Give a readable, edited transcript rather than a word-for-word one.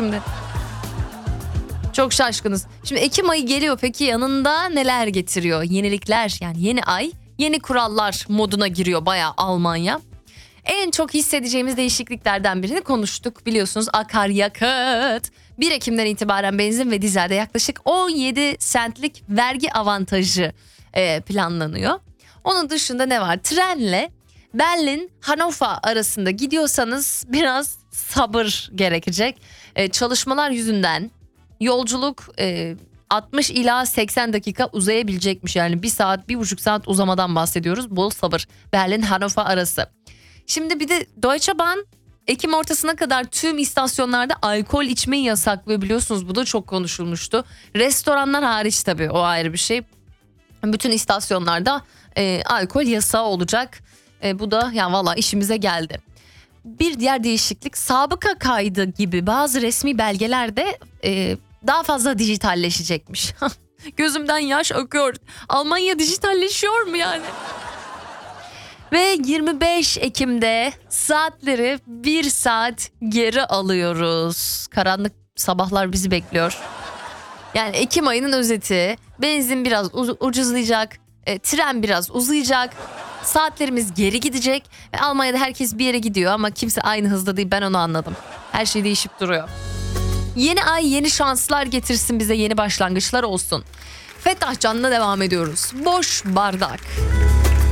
şimdi. Çok şaşkınız. Şimdi Ekim ayı geliyor, peki yanında neler getiriyor? Yenilikler, yani yeni ay, yeni kurallar moduna giriyor bayağı Almanya. En çok hissedeceğimiz değişikliklerden birini konuştuk. Biliyorsunuz akaryakıt. 1 Ekim'den itibaren benzin ve dizelde yaklaşık 17 sentlik vergi avantajı planlanıyor. Onun dışında ne var? Trenle Berlin-Hannover arasında gidiyorsanız biraz sabır gerekecek. Çalışmalar yüzünden yolculuk 60 ila 80 dakika uzayabilecekmiş. Yani 1 saat, 1,5 saat uzamadan bahsediyoruz. Bol sabır. Berlin-Hannover arası. Şimdi bir de Deutsche Bahn Ekim ortasına kadar tüm istasyonlarda alkol içmeyi yasaklıyor, biliyorsunuz. Bu da çok konuşulmuştu. Restoranlar hariç tabii, o ayrı bir şey. Bütün istasyonlarda alkol yasağı olacak. Bu da yani valla işimize geldi. Bir diğer değişiklik, sabıka kaydı gibi bazı resmi belgelerde daha fazla dijitalleşecekmiş. Gözümden yaş akıyor. Almanya dijitalleşiyor mu yani? Ve 25 Ekim'de saatleri 1 saat geri alıyoruz. Karanlık sabahlar bizi bekliyor. Yani Ekim ayının özeti, benzin biraz ucuzlayacak, tren biraz uzayacak, saatlerimiz geri gidecek ve Almanya'da herkes bir yere gidiyor ama kimse aynı hızda değil, ben onu anladım. Her şey değişip duruyor. Yeni ay yeni şanslar getirsin bize, yeni başlangıçlar olsun. Fetah Can'la devam ediyoruz. Boş bardak.